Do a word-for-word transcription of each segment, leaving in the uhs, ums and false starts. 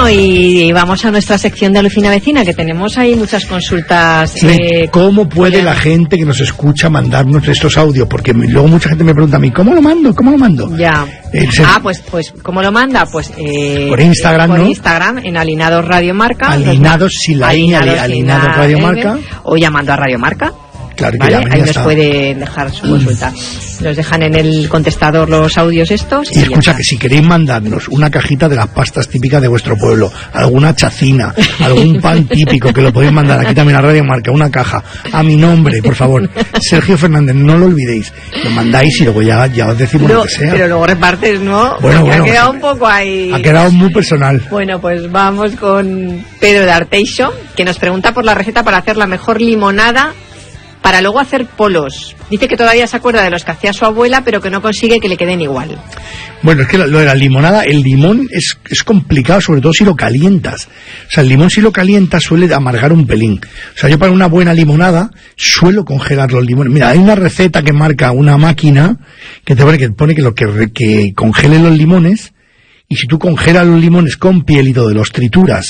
Bueno, y vamos a nuestra sección de Alucina Vecina, que tenemos ahí muchas consultas. Sí, eh, ¿Cómo puede podemos... la gente que nos escucha mandarnos estos audios? Porque me, luego mucha gente me pregunta a mí, ¿cómo lo mando? ¿Cómo lo mando? Ya. Eh, se... Ah, pues, pues, ¿cómo lo manda? Pues eh, por Instagram, por ¿no? Instagram, en Alinados Radio Marca. Alinados sin la I, Alinados, Alinados Radio Marca. O llamando a Radio Marca. Claro, ¿vale? que Ahí nos está. pueden dejar su consulta. Nos dejan en el contestador los audios estos. Y, y escucha, que si queréis mandarnos una cajita de las pastas típicas de vuestro pueblo, alguna chacina, algún pan típico, que lo podéis mandar aquí también a Radio Marca, una caja, a mi nombre, por favor, Sergio Fernández, no lo olvidéis, lo mandáis y luego ya, ya os decimos no, lo que sea. Pero luego repartes, ¿no? Bueno, Porque bueno, ha quedado pues, un poco ahí. Ha quedado muy personal. Bueno, pues vamos con Pedro de Arteixo, que nos pregunta por la receta para hacer la mejor limonada para luego hacer polos. Dice que todavía se acuerda de los que hacía su abuela, pero que no consigue que le queden igual. Bueno, es que lo, lo de la limonada, el limón es, es complicado, sobre todo si lo calientas. O sea, el limón si lo calientas suele amargar un pelín. O sea, yo para una buena limonada suelo congelar los limones. Mira, hay una receta que marca una máquina que te pone que, pone que lo que, que congele los limones, y si tú congelas los limones con piel y todo, los trituras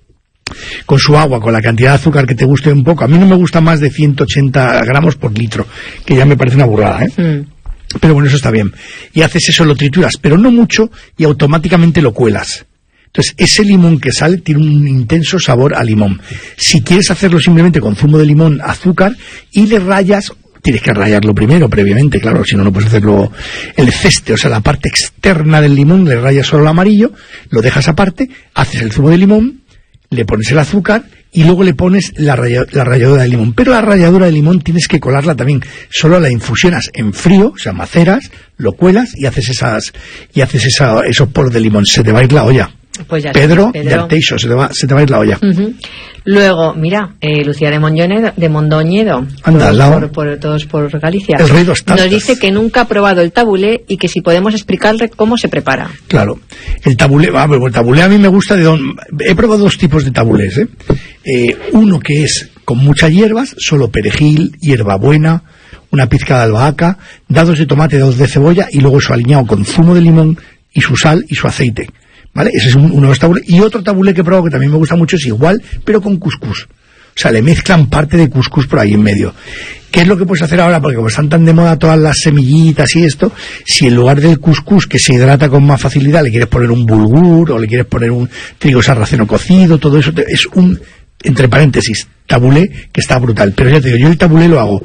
con su agua, con la cantidad de azúcar que te guste un poco. A mí no me gusta más de ciento ochenta gramos por litro, que ya me parece una burrada, ¿eh? Mm. Pero bueno, eso está bien. Y haces eso, lo trituras, pero no mucho, y automáticamente lo cuelas. Entonces, ese limón que sale tiene un intenso sabor a limón. Si quieres hacerlo simplemente con zumo de limón, azúcar, y le rayas, tienes que rayarlo primero, previamente, claro, si no, no puedes hacerlo. El ceste, o sea, la parte externa del limón, le rayas solo el amarillo, lo dejas aparte, haces el zumo de limón, le pones el azúcar y luego le pones la, raya, la ralladura de limón. Pero la ralladura de limón tienes que colarla también. Solo la infusionas en frío, o sea, maceras, lo cuelas y haces esas y haces esa, esos poros de limón. Se te va a ir la olla. Pues ya Pedro, está, Pedro de Arteixo, se te va, se te va a ir la olla. Uh-huh. Luego, mira, eh, Lucía de Mondoñedo, de Mondoñedo, Anda, todos, la... por, por, todos por Galicia, el rey dos nos dice que nunca ha probado el tabulé y que si podemos explicarle cómo se prepara. Claro, el tabulé, ah, bueno, el tabulé a mí me gusta de don... He probado dos tipos de tabulés, ¿eh? Eh, uno que es con muchas hierbas, solo perejil, hierbabuena, una pizca de albahaca, dados de tomate, dados de cebolla y luego eso aliñado con zumo de limón y su sal y su aceite. ¿Vale? Ese es un, uno de los tabulés. Y otro tabulé que he probado que también me gusta mucho es igual, pero con cuscús. O sea, le mezclan parte de cuscús por ahí en medio. ¿Qué es lo que puedes hacer ahora? Porque como están tan de moda todas las semillitas y esto, si en lugar del cuscús, que se hidrata con más facilidad, le quieres poner un bulgur o le quieres poner un trigo sarraceno cocido, todo eso es un, entre paréntesis, tabulé que está brutal. Pero ya te digo, yo el tabulé lo hago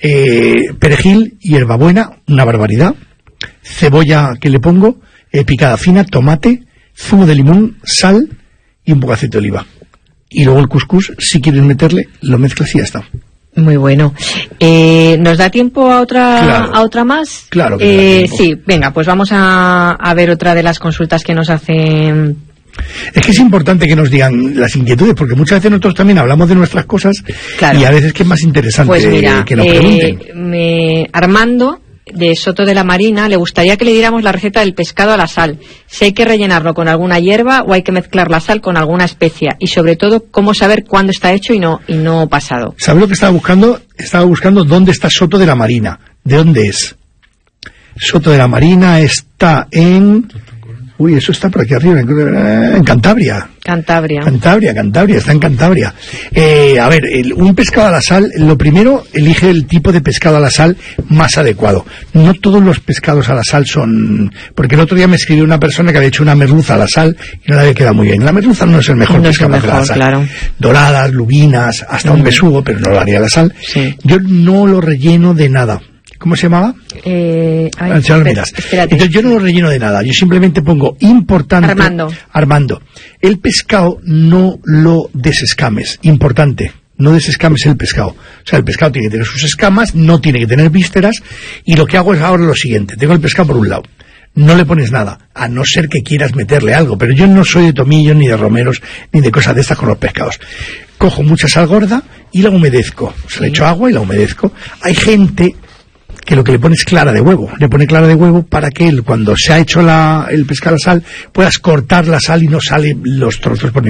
eh, perejil, hierbabuena, una barbaridad, cebolla que le pongo, eh, picada fina, tomate, zumo de limón, sal y un poco de aceite de oliva. Y luego el cuscús, si quieres meterle, lo mezclas y ya está. Muy bueno. Eh, ¿Nos da tiempo a otra claro, a otra más? Claro que eh, da tiempo. Sí, venga, pues vamos a, a ver otra de las consultas que nos hacen. Es que es importante que nos digan las inquietudes, porque muchas veces nosotros también hablamos de nuestras cosas, claro, y a veces que es más interesante pues mira, que nos eh, pregunten. Me, Armando de Soto de la Marina le gustaría que le diéramos la receta del pescado a la sal, si hay que rellenarlo con alguna hierba o hay que mezclar la sal con alguna especia, y sobre todo cómo saber cuándo está hecho y no y no pasado. ¿Sabes lo que estaba buscando? Estaba buscando dónde está Soto de la Marina. ¿De dónde es? Soto de la Marina está en... Uy, eso está por aquí arriba, en Cantabria. Cantabria. Cantabria, Cantabria, está en Cantabria. Eh, a ver, el, un pescado a la sal, lo primero, elige el tipo de pescado a la sal más adecuado. No todos los pescados a la sal son... Porque el otro día me escribió una persona que había hecho una merluza a la sal y no le había quedado muy bien. La merluza no es el mejor no pescado es el mejor, a la sal. Claro. Doradas, lubinas, hasta mm. un besugo, pero no lo haría a la sal. Sí. Yo no lo relleno de nada. ¿Cómo se llamaba? Eh, ay, espera, Entonces yo no lo relleno de nada, yo simplemente pongo importante... Armando. Armando. El pescado no lo desescames, importante, no desescames el pescado. O sea, el pescado tiene que tener sus escamas, no tiene que tener vísceras, y lo que hago es ahora lo siguiente, tengo el pescado por un lado, no le pones nada, a no ser que quieras meterle algo, pero yo no soy de tomillos, ni de romeros, ni de cosas de estas con los pescados. Cojo mucha sal gorda y la humedezco, o sea, sí. le echo agua y la humedezco. Hay gente que lo que le pone es clara de huevo, le pone clara de huevo para que él, cuando se ha hecho la, el pescado a la sal, puedas cortar la sal y no sale los trozos por